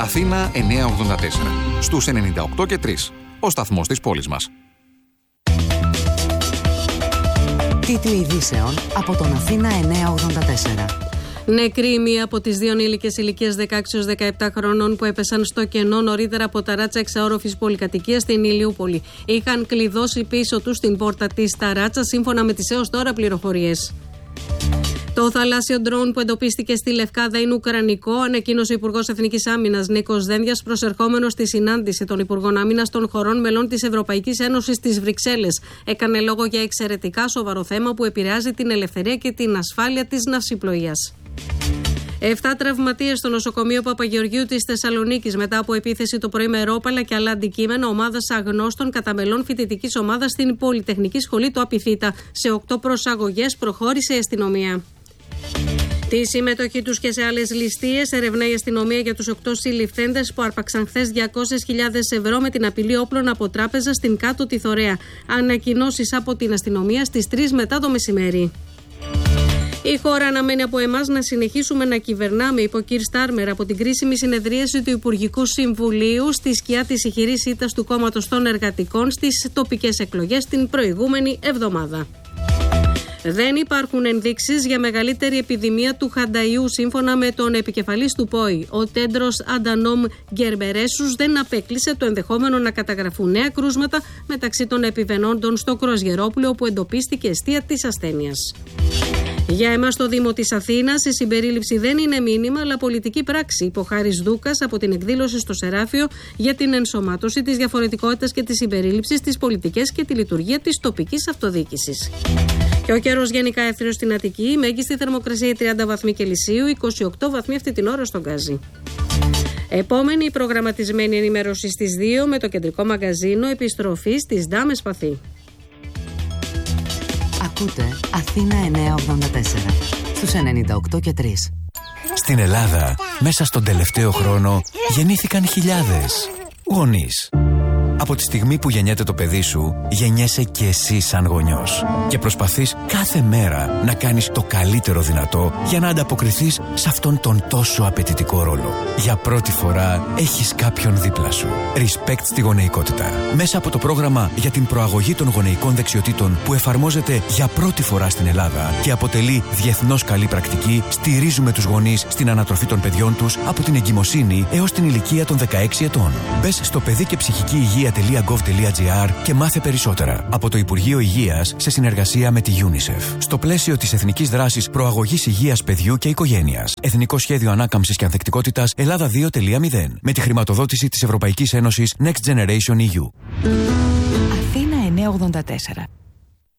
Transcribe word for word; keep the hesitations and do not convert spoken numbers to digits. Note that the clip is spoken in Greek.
Αθήνα εννιακόσια ογδόντα τέσσερα. Στους ενενήντα οκτώ και τρία. Ο σταθμός της πόλης μας. Τίτλοι ειδήσεων από τον Αθήνα εννιακόσια ογδόντα τέσσερα. Νεκρή μία από τις δύο ενήλικες ηλικίας δεκαέξι έως δεκαεπτά χρονών που έπεσαν στο κενό νωρίτερα από ταράτσα εξαόροφης πολυκατοικίας στην Ηλιούπολη. Είχαν κλειδώσει πίσω τους την πόρτα της ταράτσας, σύμφωνα με τις έως τώρα πληροφορίες. Το θαλάσσιο ντρόουν που εντοπίστηκε στη Λευκάδα είναι ουκρανικό, ανακοίνωσε ο Υπουργός Εθνικής Άμυνας Νίκος Δένδιας, προσερχόμενος στη συνάντηση των Υπουργών Άμυνας των χωρών μελών της Ευρωπαϊκής Ένωσης στις Βρυξέλλες. Έκανε λόγο για εξαιρετικά σοβαρό θέμα που επηρεάζει την ελευθερία και την ασφάλεια της ναυσιπλοείας. Εφτά τραυματίες στο νοσοκομείο Παπαγεωργίου της Θεσσαλονίκης μετά από επίθεση το πρωί με ρόπαλα και άλλα αντικείμενα ομάδας αγνώστων κατά μελών φοιτητικής ομάδας στην Πολυτεχνική Σχολή του Απιθύτα. Σε οκτώ προσαγωγές προχώρησε η αστυνομία. Τη συμμετοχή τους και σε άλλες ληστείες ερευνάει η αστυνομία για τους οκτώ συλληφθέντες που άρπαξαν χθες διακόσιες χιλιάδες ευρώ με την απειλή όπλων από τράπεζα στην Κάτω τη Θωρέα. Ανακοινώσεις από την αστυνομία στις τρεις μετά το μεσημέρι. Η χώρα αναμένει από εμάς να συνεχίσουμε να κυβερνάμε, είπε ο κ. Στάρμερ από την κρίσιμη συνεδρίαση του Υπουργικού Συμβουλίου στη σκιά της ηχηρής ήττας του Κόμματος των Εργατικών στις τοπικές εκλογές την προηγούμενη εβδομάδα. Δεν υπάρχουν ενδείξεις για μεγαλύτερη επιδημία του χανταϊού, σύμφωνα με τον επικεφαλής του ΠΟΗ. Ο Τέντρος Αντανόμ Γκερμπερέσους δεν απέκλεισε το ενδεχόμενο να καταγραφούν νέα κρούσματα μεταξύ των επιβενόντων στο Κροσγερόπουλο, όπου εντοπίστηκε αιστεία της ασθένειας. Για εμάς στο Δήμο της Αθήνας η συμπερίληψη δεν είναι μήνυμα αλλά πολιτική πράξη, είπε ο Χάρης Δούκας από την εκδήλωση στο Σεράφιο για την ενσωμάτωση της διαφορετικότητας και της συμπερίληψης στις πολιτικές και τη λειτουργία της τοπικής αυτοδιοίκησης. Και ο καιρός γενικά εύθυρος στην Αττική, μέγιστη θερμοκρασία τριάντα βαθμοί Κελσίου, είκοσι οκτώ βαθμοί αυτή την ώρα στον Γκάζι. Επόμενη προγραμματισμένη ενημέρωση στις δύο με το κεντρικό μαγκαζίνο, επιστροφή στις Δάμες Παθή. Ακούτε Αθήνα εννιακόσια ογδόντα τέσσερα στους ενενήντα οκτώ και τρία. Στην Ελλάδα, μέσα στον τελευταίο χρόνο, γεννήθηκαν χιλιάδες γονείς. Από τη στιγμή που γεννιέται το παιδί σου, γεννιέσαι και εσύ σαν γονιός. Και προσπαθείς κάθε μέρα να κάνεις το καλύτερο δυνατό για να ανταποκριθείς σε αυτόν τον τόσο απαιτητικό ρόλο. Για πρώτη φορά έχεις κάποιον δίπλα σου. Respect στη γονεϊκότητα. Μέσα από το πρόγραμμα για την προαγωγή των γονεϊκών δεξιοτήτων που εφαρμόζεται για πρώτη φορά στην Ελλάδα και αποτελεί διεθνώς καλή πρακτική, στηρίζουμε τους γονείς στην ανατροφή των παιδιών τους από την εγκυμοσύνη έως την ηλικία των δεκαέξι ετών. Μπες στο παιδί και ψυχική υγεία .gov.gr και μάθε περισσότερα. Από το Υπουργείο Υγείας σε συνεργασία με τη UNICEF. Στο πλαίσιο της Εθνικής Δράσης Προαγωγής Υγείας Παιδιού και Οικογένειας. Εθνικό Σχέδιο Ανάκαμψης και Ανθεκτικότητας Ελλάδα δύο τελεία μηδέν. Με τη χρηματοδότηση της Ευρωπαϊκής Ένωσης Next Generation ι γιου. Αθήνα εννιακόσια ογδόντα τέσσερα.